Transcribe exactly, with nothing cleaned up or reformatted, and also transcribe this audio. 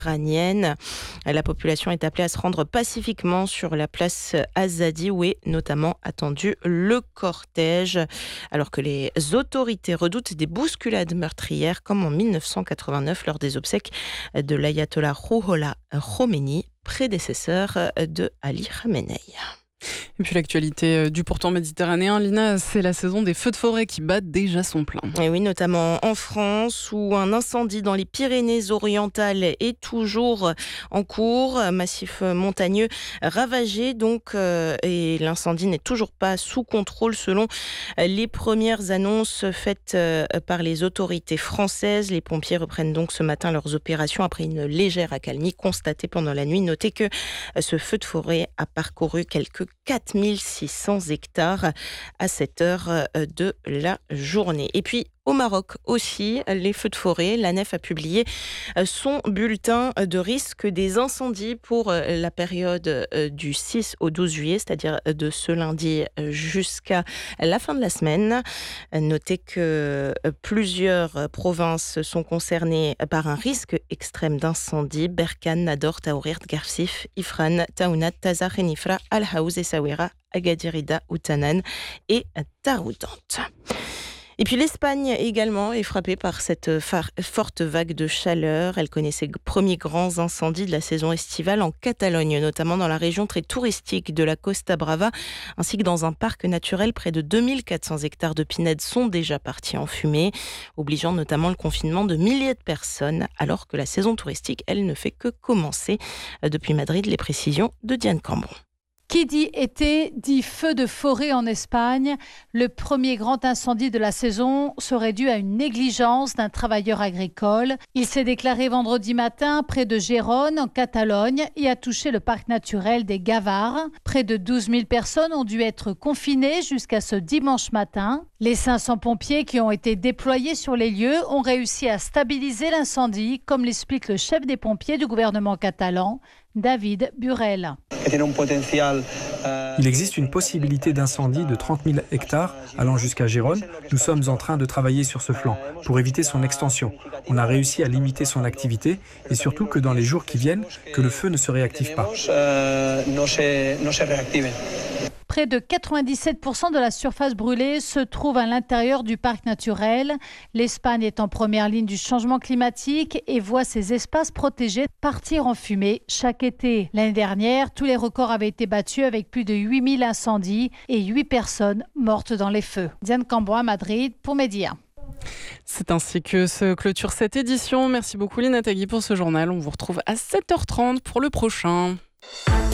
iranienne. La population est appelée à se rendre pacifiquement sur la place Azadi où est notamment attendu le cortège, alors que les autorités redoutent des bousculades meurtrières comme en mille neuf cent quatre-vingt-neuf lors des obsèques de l'ayatollah Rouhollah Khomeini, prédécesseur de Ali Khamenei. Et puis l'actualité du pourtour méditerranéen, Lina, c'est la saison des feux de forêt qui battent déjà son plein. Et oui, notamment en France où un incendie dans les Pyrénées-Orientales est toujours en cours, massif montagneux ravagé donc euh, et l'incendie n'est toujours pas sous contrôle selon les premières annonces faites euh, par les autorités françaises. Les pompiers reprennent donc ce matin leurs opérations après une légère accalmie constatée pendant la nuit. Notez que ce feu de forêt a parcouru quelques quatre mille six cents hectares à cette heure de la journée. Et puis, au Maroc aussi, les feux de forêt, l'A N E F a publié son bulletin de risque des incendies pour la période du six au douze juillet, c'est-à-dire de ce lundi jusqu'à la fin de la semaine. Notez que plusieurs provinces sont concernées par un risque extrême d'incendie. Berkane, Nador, Taourir, Garsif, Ifrane, Taounat, Tazar, Nifra, Al-Haouz, Essaouira, Agadirida, Outanan et Taroudant. Et puis l'Espagne également est frappée par cette forte vague de chaleur. Elle connaît ses premiers grands incendies de la saison estivale en Catalogne, notamment dans la région très touristique de la Costa Brava, ainsi que dans un parc naturel. Près de deux mille quatre cents hectares de pinèdes sont déjà partis en fumée, obligeant notamment le confinement de milliers de personnes, alors que la saison touristique, elle, ne fait que commencer. Depuis Madrid, les précisions de Diane Cambon. Qui dit été, dit feu de forêt en Espagne. Le premier grand incendie de la saison serait dû à une négligence d'un travailleur agricole. Il s'est déclaré vendredi matin près de Gérone, en Catalogne, et a touché le parc naturel des Gavars. Près de douze mille personnes ont dû être confinées jusqu'à ce dimanche matin. Les cinq cents pompiers qui ont été déployés sur les lieux ont réussi à stabiliser l'incendie, comme l'explique le chef des pompiers du gouvernement catalan, David Burel. Il existe une possibilité d'incendie de trente mille hectares allant jusqu'à Gérone. Nous sommes en train de travailler sur ce flanc pour éviter son extension. On a réussi à limiter son activité et surtout que dans les jours qui viennent, que le feu ne se réactive pas. Près de quatre-vingt-dix-sept pour cent de la surface brûlée se trouve à l'intérieur du parc naturel. L'Espagne est en première ligne du changement climatique et voit ses espaces protégés partir en fumée chaque été. L'année dernière, tous les records avaient été battus avec plus de huit mille incendies et huit personnes mortes dans les feux. Diane Cambon à Madrid pour Média. C'est ainsi que se clôture cette édition. Merci beaucoup Lina Tagui pour ce journal. On vous retrouve à sept heures trente pour le prochain.